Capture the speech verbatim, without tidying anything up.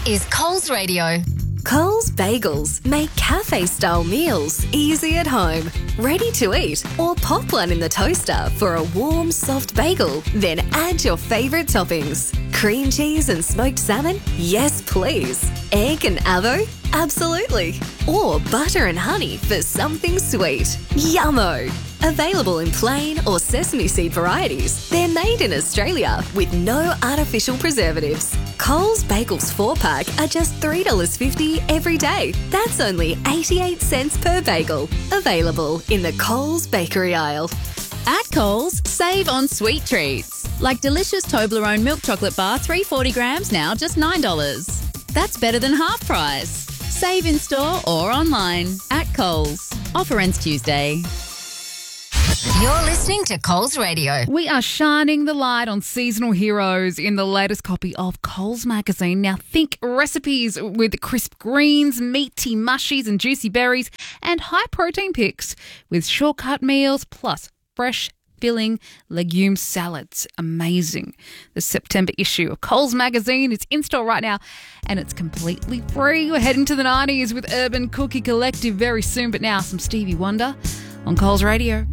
is Coles Radio. Coles Bagels make cafe-style meals easy at home. Ready to eat or pop one in the toaster for a warm, soft bagel. Then add your favourite toppings. Cream cheese and smoked salmon? Yes, please. Egg and avo? Absolutely. Or butter and honey for something sweet. Yummo! Available in plain or sesame seed varieties. They're made in Australia with no artificial preservatives. Coles Bagels four pack are just three dollars fifty every day. That's only eighty-eight cents per bagel. Available in the Coles bakery aisle. At Coles, save on sweet treats. Like delicious Toblerone milk chocolate bar, three hundred forty grams now, just nine dollars. That's better than half price. Save in store or online. At Coles. Offer ends Tuesday. You're listening to Coles Radio. We are shining the light on seasonal heroes in the latest copy of Coles magazine. Now think recipes with crisp greens, meaty mushies and juicy berries, and high protein picks with shortcut meals plus fresh filling legume salads. Amazing. The September issue of Coles magazine is in store right now and it's completely free. We're heading to the nineties with Urban Cookie Collective very soon, but now some Stevie Wonder on Coles Radio.